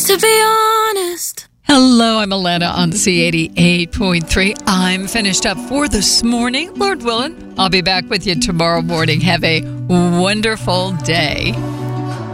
Just to be honest. Hello, I'm Alana on C88.3. I'm finished up for this morning. Lord willing, I'll be back with you tomorrow morning. Have a wonderful day.